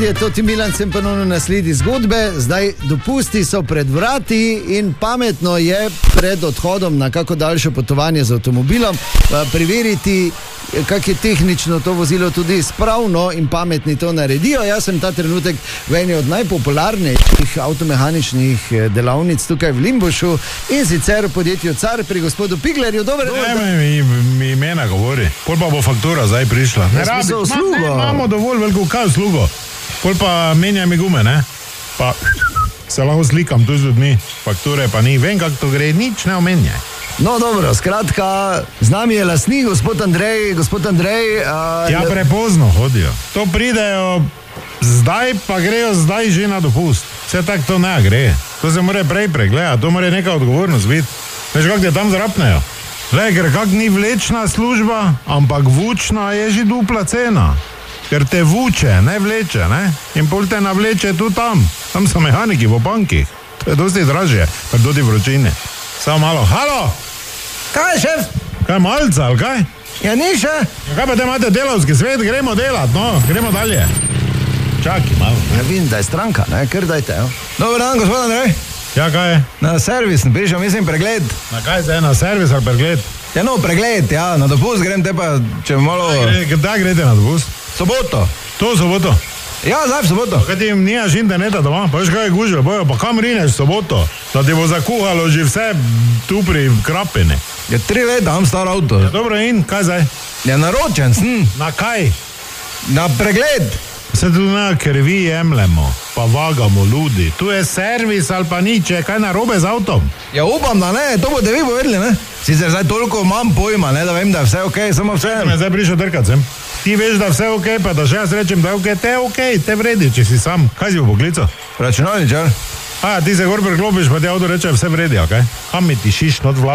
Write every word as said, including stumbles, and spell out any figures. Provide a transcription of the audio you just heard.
Je to ti Milan, sem ponovno na sledi zgodbe. Zdaj dopusti so pred vrati in pametno je pred odhodom na kako daljše potovanje z avtomobilom preveriti, kak je tehnično to vozilo tudi spravno in pametni to naredijo. Jaz sem ta trenutek v eni od najpopularnejših avtomehaničnih delavnic tukaj v Limbušu in sicer v podjetju Car pri gospodu Piglerju. Dober dan. Ne, mi, mi imena govori. Pol pa bo faktura zdaj prišla. Ne rabi, ma, ne, imamo dovolj veliko kaj uslugo. Pol pa menjaj mi gume, ne? Pa se lahko slikam tu z ljudmi. Fakture pa ni. Vem, kako to gre. Nič ne omenjaj. No, dobro, skratka, z nami je lastnik, gospod Andrej, gospod Andrej... Uh, ja, prepozno hodijo. To pridejo zdaj, pa grejo zdaj že na dopust. Vse tak to ne gre. To se mora prej pregledati, to mora neka odgovornost biti. Veš, kako te tam zarapnejo? Glej, ker kak ni vlečna služba, ampak vučna je že dupla cena. Ker te vuče, ne vleče, ne? In pol te navleče tu tam. Tam so mehaniki v bankih. To je dosti dražje, ker tudi vročine. Samo malo. Halo! Kaj, šef? Kaj, malca, ali kaj? Ja, ni še? Ja, kaj pa te imate delavski svet? Gremo delat, no, gremo dalje. Čaki, malo. Ja, vidim, da je stranka, ne? Ker dajte, jo. Dobar dan, gospod Andrej. Ja, kaj je? Na servis, prišel, mislim, pregled. Na kaj zdaj, na servis ali pregled? Ja, no, pregled, ja, na dopust grem te pa, če malo... Kdaj grete na dopust? Soboto. To soboto? Ja, zdaj v soboto. Kaj ti jim nijaš interneta doma? Pa veš kaj je gužve, bojo, pa kam rineš v soboto? Da ti bo zakuhalo že vse tu pri krapini. Je tri leta, imam star avto. Ja, dobro, in kaj zdaj? Ja, naročen sem. Na kaj? Na pregled. Se tu na krvi jemljemo, pa vagamo ljudi. Tu je servis ali pa nič, je kaj narobe z avtom? Ja, upam, da ne, to boste vi povedali, ne? Sicer zdaj toliko imam pojma, ne, da vem, da je vse okej, okay, samo vse... Me zdaj prišel trkat sem. Ti veš, da vse okej, okay, pa da še jaz rečem, da je okej, okay, te je okej, okay, te vredi, če si sam. Kaj si v poklicu? Računalničar. A, ti se gor preklopiš, pa ti avto reče, vse vredi, okej? Okay? Kam mi ti šiš not v